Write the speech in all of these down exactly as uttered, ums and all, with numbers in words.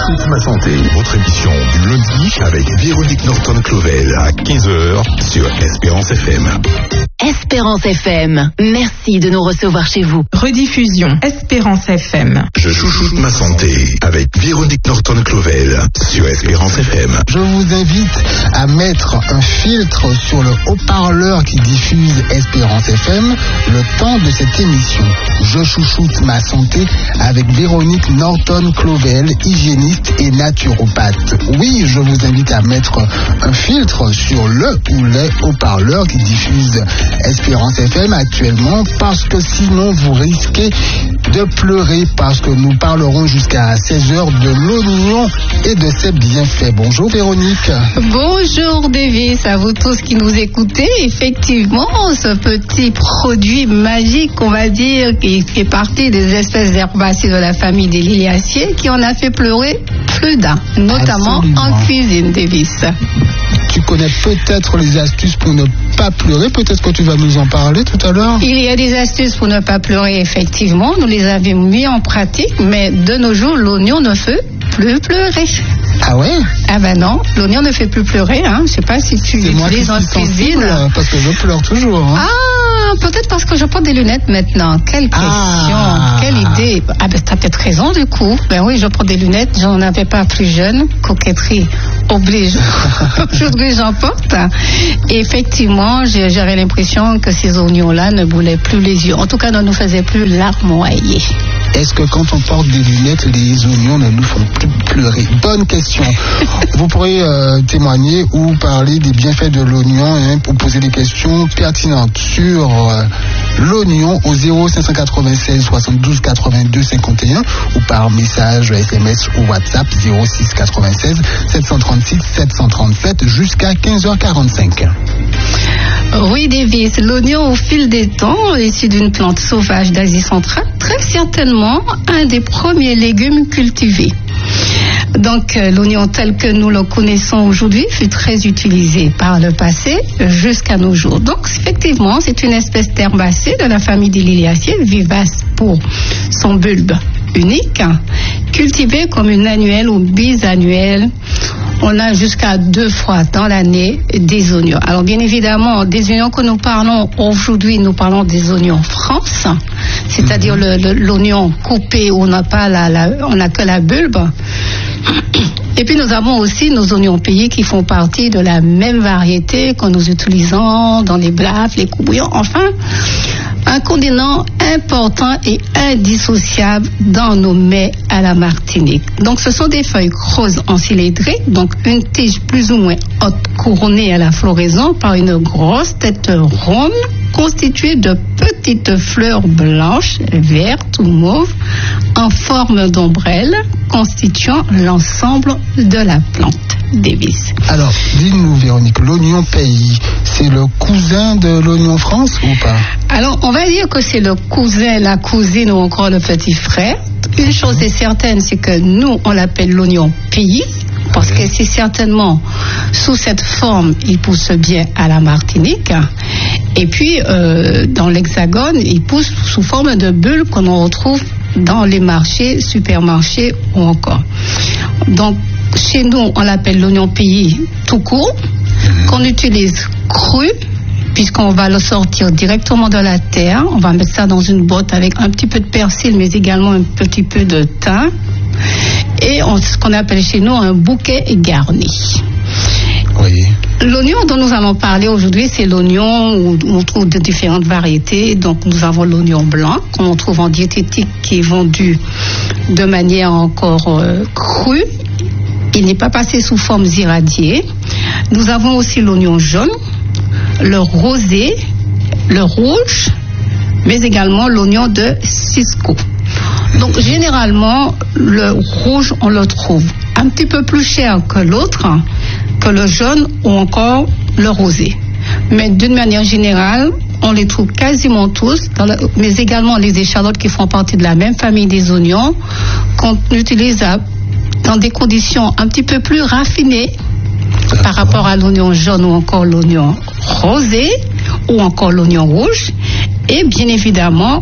chouchoute ma santé. Votre émission du lundi avec Véronique Norton-Clovel à quinze heures sur Espérance F M. Espérance F M, merci de nous recevoir chez vous. Rediffusion Espérance F M. Je chouchoute ma santé avec Véronique Norton-Clovel sur Espérance F M. Je vous invite à mettre un filtre sur le haut-parleur qui diffuse Espérance F M le temps de cette émission. Je chouchoute ma santé avec Véronique Norton-Clovel, hygiéniste et naturopathe. Oui, je vous invite à mettre un filtre sur le ou les haut-parleurs qui diffusent Espérance F M actuellement, parce que sinon vous risquez de pleurer, parce que nous parlerons jusqu'à seize heures de l'oignon et de ses bienfaits. Bonjour Véronique. Bonjour Davis, à vous tous qui nous écoutez. Effectivement, ce petit produit magique, on va dire, qui fait partie des espèces d'herbacées de la famille des liliacées, qui en a fait pleurer plus d'un, notamment Absolument. En cuisine, Davis. Tu connais peut-être les astuces pour ne pas pleurer, peut-être que tu vas nous en parler tout à l'heure. Il y a des astuces pour ne pas pleurer, effectivement, nous les avions mis en pratique, mais de nos jours, l'oignon ne fait plus pleurer. Ah ouais? Ah ben non, l'oignon ne fait plus pleurer, hein. Je sais pas si tu l'utilises en cuisine. Parce que je pleure toujours. Hein. Ah, peut-être parce que je porte des lunettes maintenant. Quelle question, ah. Quelle idée. Ah ben t'as peut-être raison du coup. Ben oui, je porte des lunettes, j'en avais pas plus jeune. Coquetterie oblige. Aujourd'hui j'en porte. Et effectivement, j'avais l'impression que ces oignons-là ne boulaient plus les yeux. En tout cas, ne nous faisaient plus larmoyer. Est-ce que quand on porte des lunettes, les oignons ne nous font plus pleurer? Bonne question. Vous pourrez euh, témoigner ou parler des bienfaits de l'oignon, hein, pour poser des questions pertinentes sur euh, l'oignon au zéro cinq cent quatre-vingt-seize soixante-douze quatre-vingt-deux cinquante et un ou par message S M S ou WhatsApp zéro six quatre-vingt-seize sept cent trente-six sept cent trente-sept jusqu'à quinze heures quarante-cinq. Oui, Davis, l'oignon au fil des temps, issu d'une plante sauvage d'Asie centrale, très certainement un des premiers légumes cultivés. Donc euh, l'oignon tel que nous le connaissons aujourd'hui fut très utilisé par le passé jusqu'à nos jours. Donc effectivement, c'est une espèce d'herbacée de la famille des liliacées, vivace pour son bulbe unique, cultivée comme une annuelle ou bisannuelle. On a jusqu'à deux fois dans l'année des oignons. Alors bien évidemment, des oignons que nous parlons aujourd'hui, nous parlons des oignons France, c'est-à-dire le, le, l'oignon coupé où on n'a pas la, la, on n'a que la bulbe. Et puis nous avons aussi nos oignons pays qui font partie de la même variété que nous utilisons dans les blafs, les couillons, enfin un condiment important et indissociable dans nos mets à la Martinique. Donc ce sont des feuilles creuses ensilédrées, donc une tige plus ou moins haute couronnée à la floraison par une grosse tête ronde constituée de petites fleurs blanches, vertes ou mauves en forme d'ombrelle constituant l'ensemble de la plante. Davis. Alors, dis-nous Véronique, l'oignon pays, c'est le cousin de l'oignon France ou pas? Alors, on va dire que c'est le cousin, la cousine ou encore le petit frère. Une chose est certaine, c'est que nous, on l'appelle l'oignon pays, parce que c'est certainement sous cette forme, il pousse bien à la Martinique. Et puis, euh, dans l'Hexagone, il pousse sous forme de bulles qu'on retrouve dans les marchés, supermarchés ou encore. Donc, chez nous, on l'appelle l'oignon pays tout court, qu'on utilise cru, puisqu'on va le sortir directement de la terre. On va mettre ça dans une botte avec un petit peu de persil, mais également un petit peu de thym. Et on, ce qu'on appelle chez nous un bouquet garni. Oui. L'oignon dont nous allons parler aujourd'hui, c'est l'oignon où on trouve de différentes variétés. Donc nous avons l'oignon blanc qu'on trouve en diététique, qui est vendu de manière encore euh, crue. Il n'est pas passé sous formes irradiées. Nous avons aussi l'oignon jaune, le rosé, le rouge, mais également l'oignon de Cisco. Donc généralement, le rouge, on le trouve un petit peu plus cher que l'autre, que le jaune ou encore le rosé. Mais d'une manière générale, on les trouve quasiment tous, dans la, mais également les échalotes qui font partie de la même famille des oignons, qu'on utilise à, dans des conditions un petit peu plus raffinées par rapport à l'oignon jaune ou encore l'oignon rosé ou encore l'oignon rouge. Et bien évidemment,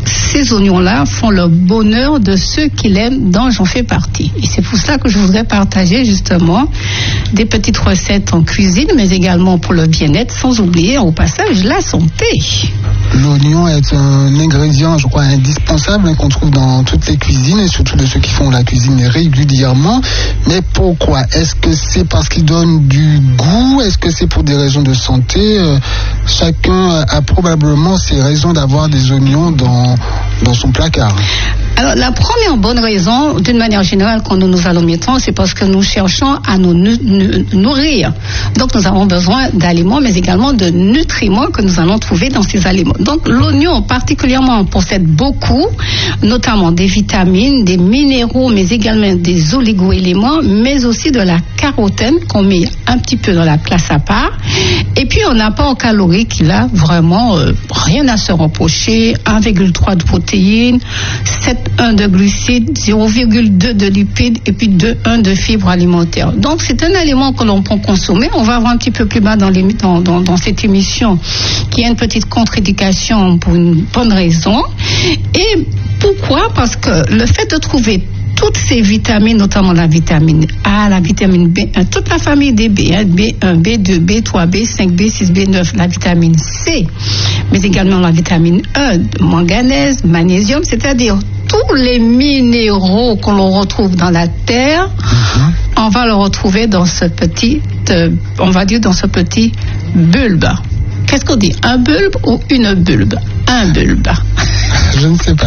ces oignons-là font le bonheur de ceux qui l'aiment, dont j'en fais partie. Et c'est pour cela que je voudrais partager justement des petites recettes en cuisine, mais également pour le bien-être, sans oublier au passage la santé. L'oignon est un ingrédient, je crois, indispensable, hein, qu'on trouve dans toutes les cuisines, et surtout de ceux qui font la cuisine régulièrement. Mais pourquoi? Est-ce que c'est parce qu'il donne du goût? Est-ce que c'est pour des raisons de santé? euh, Chacun a probablement ses raisons d'avoir des oignons dans, dans son placard. Alors, la première bonne raison, d'une manière générale, quand nous nous alimentons, c'est parce que nous cherchons à nous nu- nu- nourrir. Donc, nous avons besoin d'aliments, mais également de nutriments que nous allons trouver dans ces aliments. Donc, l'oignon, particulièrement, possède beaucoup, notamment des vitamines, des minéraux, mais également des oligo-éléments, mais aussi de la carotène qu'on met un petit peu dans la classe à part. Et puis, on n'a pas en calories qu'il a vraiment euh, rien à se reprocher, un virgule trois de protéines, sept virgule un de glucides, zéro virgule deux de lipides et puis deux virgule un de fibres alimentaires. Donc, c'est un aliment que l'on peut consommer. On va voir un petit peu plus bas dans, les, dans, dans, dans cette émission qu'il y a une petite contre-indication pour une bonne raison. Et pourquoi? Parce que le fait de trouver toutes ces vitamines, notamment la vitamine A, la vitamine B un, toute la famille des B, hein, B un, B deux, B trois, B cinq, B six, B neuf, la vitamine C, mais également la vitamine E, manganèse, magnésium, c'est-à-dire tous les minéraux que l'on retrouve dans la terre, mm-hmm. on va le retrouver dans ce petit, euh, on va dire dans ce petit bulbe. Qu'est-ce qu'on dit? Un bulbe ou une bulbe? Un bulbe. Je ne sais pas.